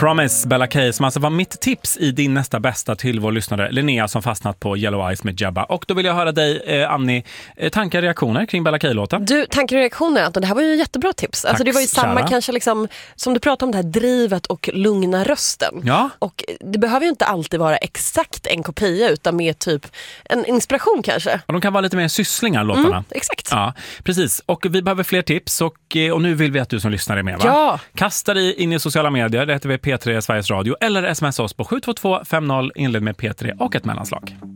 Promise, Bella K, som alltså var mitt tips i din nästa bästa till vår lyssnare Linnea som fastnat på Yellow Eyes med Jabba. Och då vill jag höra dig, Annie, tankar och reaktioner kring Bella K-låten. Du, tankar och reaktioner, Anton, det här var ju jättebra tips. Alltså, det var ju samma kanske liksom, som du pratade om, det här drivet och lugna rösten. Ja. Och det behöver ju inte alltid vara exakt en kopia utan mer typ en inspiration kanske. Och de kan vara lite mer sysslingar, låtarna. Exakt. Ja, precis. Och vi behöver fler tips och nu vill vi att du som lyssnar är med, va? Ja. Kasta dig in i sociala medier, det heter vi P3 Sveriges Radio, eller sms oss på 72250, inled med P3 och ett mellanslag.